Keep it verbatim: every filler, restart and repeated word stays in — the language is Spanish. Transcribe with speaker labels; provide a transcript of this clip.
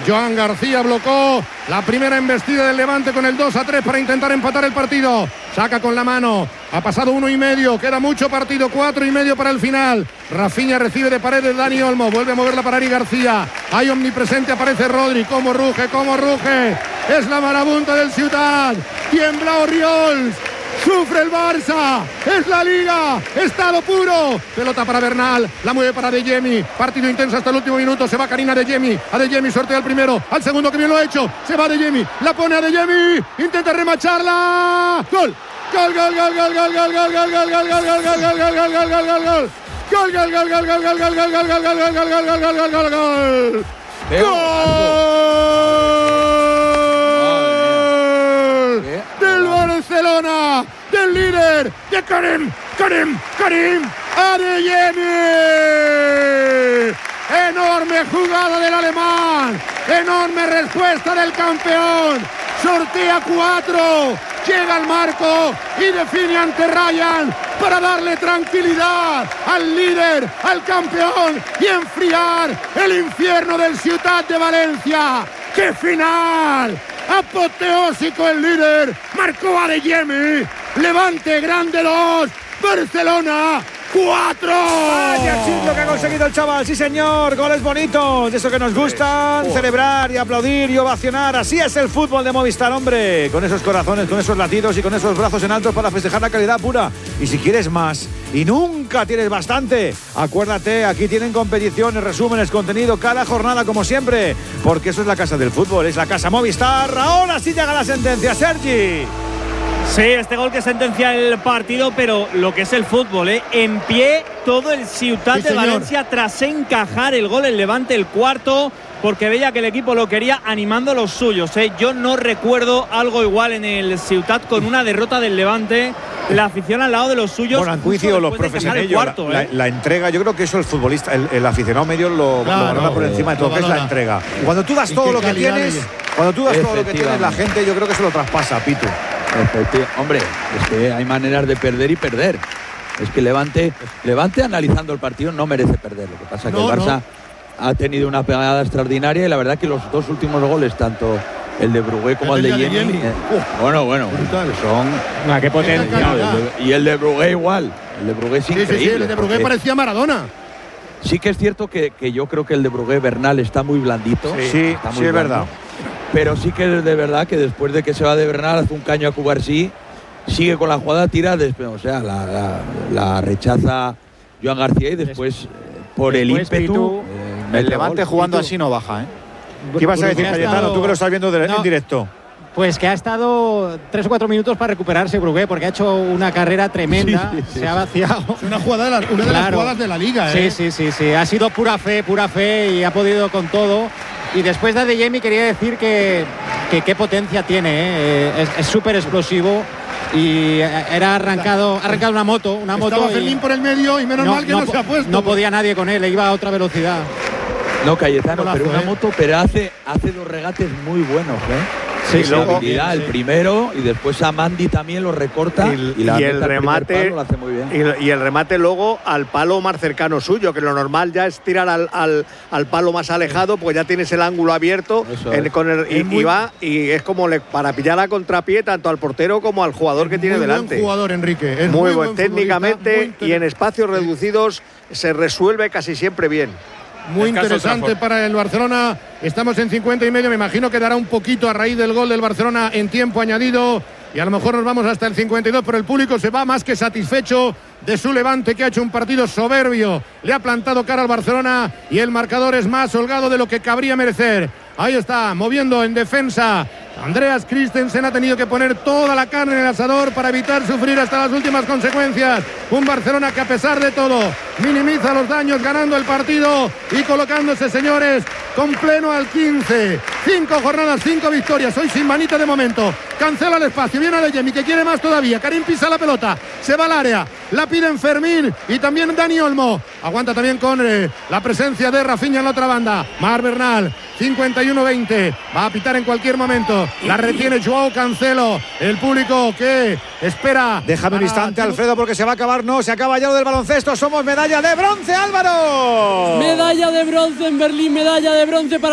Speaker 1: Joan García bloqueó la primera embestida del Levante con el dos a tres para intentar empatar el partido. Saca con la mano. Ha pasado uno y medio. Queda mucho partido. Cuatro y medio para el final. Rafinha recibe de Paredes. Dani Olmo. Vuelve a moverla para Ari García. Hay omnipresente. Aparece Rodri. Como ruge, como ruge. Es la marabunta del Ciutat. Tiembla Oriols. Sufre el Barça, es la Liga, estado puro. Pelota para Bernal, la mueve para Adeyemi. Partido intenso hasta el último minuto. Se va Karim Adeyemi. Adeyemi sortea al primero, al segundo que bien lo ha hecho. Se va Adeyemi, la pone Adeyemi. Intenta remacharla. Gol, gol, gol, gol, gol, gol, gol, gol, gol, gol, gol, gol, gol, gol, gol, gol, gol, gol, gol, gol. Gol, gol, gol, gol, gol, gol, gol, gol, gol, gol, gol, gol, gol, gol, gol, gol, gol. Del Barcelona, del líder, de Karim, Karim, Karim Adeyemi. Enorme jugada del alemán, enorme respuesta del campeón. Sortea cuatro, llega al marco y define ante Ryan para darle tranquilidad al líder, al campeón y enfriar el infierno del Ciutat de Valencia. ¡Qué final! Apoteósico el líder, marcó Adeyemi. Levante grande dos, Barcelona cuatro.
Speaker 2: Vaya chiste que ha conseguido el chaval, sí señor, goles bonitos, de eso que nos gustan, oh. celebrar y aplaudir y ovacionar. Así es el fútbol de Movistar, hombre, con esos corazones, con esos latidos y con esos brazos en alto para festejar la calidad pura. Y si quieres más y nunca tienes bastante, acuérdate, aquí tienen competiciones, resúmenes, contenido cada jornada como siempre, porque eso es la casa del fútbol, es la casa Movistar. Ahora sí llega la sentencia, Sergi.
Speaker 3: Sí, este gol que sentencia el partido, pero lo que es el fútbol, ¿eh? En pie todo el Ciutat sí, de Valencia tras encajar el gol, el Levante, el cuarto, porque veía que el equipo lo quería animando a los suyos, ¿eh? Yo no recuerdo algo igual en el Ciutat con una derrota del Levante. La afición al lado de los suyos.
Speaker 2: Bueno, han coincidido los profesionales. La, ¿eh? la, la entrega, yo creo que eso el futbolista, el, el aficionado medio lo, claro, lo valora por encima de todo, que es la entrega. Cuando tú das todo lo que tienes, cuando tú das todo lo que tienes, la gente, yo creo que se lo traspasa, Pitu.
Speaker 4: Hombre, es que hay maneras de perder y perder. Es que Levante, Levante analizando el partido no merece perder. Lo que pasa es que no, el Barça no. ha tenido una pegada extraordinaria y la verdad que los dos últimos goles, tanto el de Brugué como el, el de Yemi, eh, bueno, bueno, son
Speaker 3: ah, qué potencia.
Speaker 4: No, y el de Brugué igual. El de Brugué es increíble.
Speaker 1: Sí, sí, sí, el de Brugué parecía Maradona.
Speaker 4: Sí que es cierto que, que yo creo que el de Brugué Bernal está muy blandito.
Speaker 2: Sí, sí,
Speaker 4: está muy
Speaker 2: sí es
Speaker 4: blando.
Speaker 2: verdad.
Speaker 4: Pero sí que es de verdad que después de que se va de Bernal hace un caño a Cubarsí, sigue con la jugada, tira, después, o sea, la, la, la rechaza Joan García y después por después, el ímpetu.
Speaker 2: Eh, el Levante gol, jugando así no baja, ¿eh? ¿Qué ibas a decir, Cayetano? Tú que lo estás viendo de, no, en directo.
Speaker 5: Pues que ha estado tres o cuatro minutos para recuperarse Brugué, porque ha hecho una carrera tremenda, sí, sí, sí, se ha vaciado.
Speaker 1: Es una jugada de la, una de claro. las jugadas de la Liga,
Speaker 5: ¿eh?
Speaker 1: Sí,
Speaker 5: sí, sí, sí. Ha sido pura fe, pura fe y ha podido con todo. Y después de Adeyemi quería decir que, que qué potencia tiene, ¿eh? Es súper explosivo. Y era arrancado, arrancado una moto, una moto.
Speaker 1: Estaba Fermín por el medio y menos no, mal que no, no se ha puesto.
Speaker 5: No podía nadie con él, iba a otra velocidad.
Speaker 4: No, Cayetano, Golazo, pero una ¿eh? moto, pero hace, hace dos regates muy buenos, ¿eh?
Speaker 2: Sí,
Speaker 4: la habilidad, sí. el primero, y después a Mandy también lo recorta
Speaker 6: y,
Speaker 4: y, la
Speaker 6: y el remate
Speaker 4: lo hace muy bien.
Speaker 6: Y, y el remate luego al palo más cercano suyo, que lo normal ya es tirar al, al, al palo más alejado, pues ya tienes el ángulo abierto en, con el, y, muy, y va y es como le, para pillar a contrapié tanto al portero como al jugador que tiene
Speaker 1: muy
Speaker 6: delante.
Speaker 1: Buen jugador, Enrique. Es
Speaker 6: muy,
Speaker 1: muy
Speaker 6: buen
Speaker 1: buen
Speaker 6: técnicamente y en espacios reducidos se resuelve casi siempre bien.
Speaker 1: Muy interesante para el Barcelona. Estamos en cincuenta y medio. Me imagino que dará un poquito a raíz del gol del Barcelona en tiempo añadido. Y a lo mejor nos vamos hasta el cincuenta y dos. Pero el público se va más que satisfecho de su Levante, que ha hecho un partido soberbio. Le ha plantado cara al Barcelona y el marcador es más holgado de lo que cabría merecer. Ahí está, moviendo en defensa. Andreas Christensen ha tenido que poner toda la carne en el asador para evitar sufrir hasta las últimas consecuencias. Un Barcelona que a pesar de todo minimiza los daños ganando el partido y colocándose, señores, con pleno al quince. Cinco jornadas, cinco victorias. Hoy sin manita de momento. Cancela el espacio. Viene Adeyemi que quiere más todavía. Karim pisa la pelota. Se va al área. La piden Fermín y también Dani Olmo. Aguanta también con eh, la presencia de Rafinha en la otra banda. Mar Bernal. cincuenta y uno veinte. Va a pitar en cualquier momento. La retiene Joao Cancelo. El público que espera.
Speaker 2: Déjame un instante, Alfredo, porque se va a acabar. No, se acaba ya lo del baloncesto. Somos medalla de bronce, Álvaro.
Speaker 7: Medalla de bronce en Berlín. Medalla de bronce para